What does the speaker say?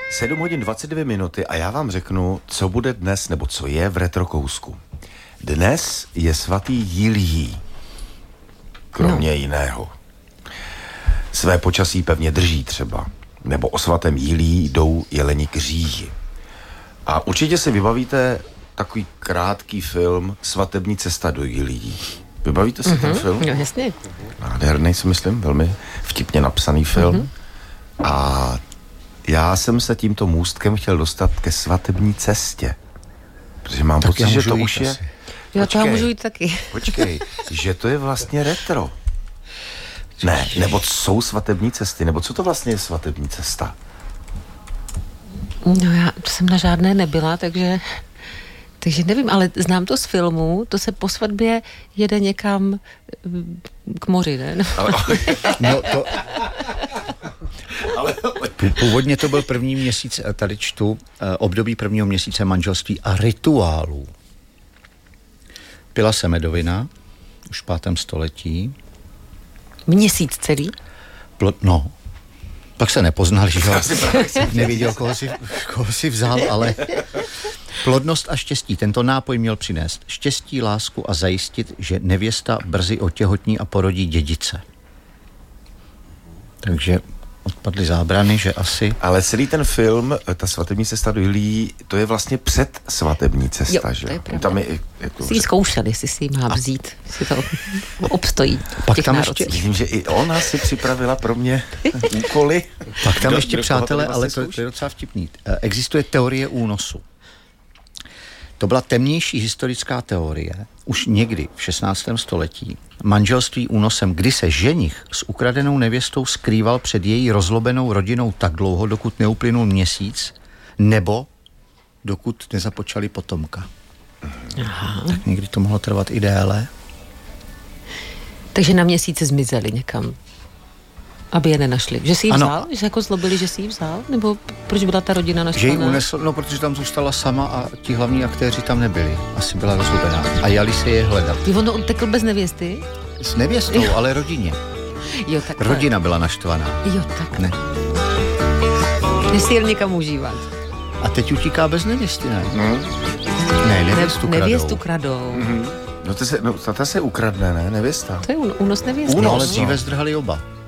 7 hodin 22 minuty a já vám řeknu, co bude dnes, nebo co je v retrokousku. Dnes je svatý Jiljí. Kromě jiného. Své počasí pevně drží třeba. Nebo o svatém Jiljí jdou jeleni k říji. A určitě si vybavíte takový krátký film Svatební cesta do Jilí. Vybavíte si ten film? No, jasně. Nádherný, si myslím, velmi vtipně napsaný film. A já jsem se tímto můstkem chtěl dostat ke svatební cestě. Protože mám tak pocit, že to už je... Jo, to můžu jít taky. Počkej, že to je vlastně retro. Ne, nebo jsou svatební cesty, nebo co to vlastně je svatební cesta? No já jsem na žádné nebyla, takže nevím, ale znám to z filmu, to se po svatbě jede někam k moři, ne? No to... Původně to byl první měsíc, tady čtu, období prvního měsíce manželství a rituálů. Pila se medovina, už v 5. století. Měsíc celý? No, pak se nepoznali, že neviděl, koho si vzal, ale plodnost a štěstí. Tento nápoj měl přinést štěstí, lásku a zajistit, že nevěsta brzy otěhotní a porodí dědice. Takže odpadly zábrany, že asi... Ale celý ten film, ta svatební cesta do Jilí, to je vlastně před svatební cesta, jo, že? To je pravda. Tam je, jako, si ji zkoušel, jestli si ji má vzít, si to obstojí. Pak tam ještě... Vidím, že i ona si připravila pro mě úkoly. Pak tam ještě, přátelé, ale to je docela vtipný. Existuje teorie únosu. To byla temnější historická teorie, už někdy v 16. století. Manželství únosem, kdy se ženich s ukradenou nevěstou skrýval před její rozlobenou rodinou tak dlouho, dokud neuplynul měsíc, nebo dokud nezapočali potomka. Aha. Tak někdy to mohlo trvat i déle. Takže na měsíce zmizeli někam, aby je nenašli. Že si ji vzal? Že jako zlobili, že si ji vzal? Nebo proč byla ta rodina naštvaná? Že ji unesl, no protože tam zůstala sama a ti hlavní aktéři tam nebyli. Asi byla rozlobená. A jali se je hledat. On utekl bez nevěsty? S nevěstou, ale rodině. Jo, tak. Rodina byla naštvaná. Jo, tak. Ne. Jestli jel někam užívat. A teď utíká bez nevěsty, ne? Ne, nevěstu kradou. No ta se ukradne, ne? Nevěsta. To je únos nevěsty. No, ale dříve zdrhali oba.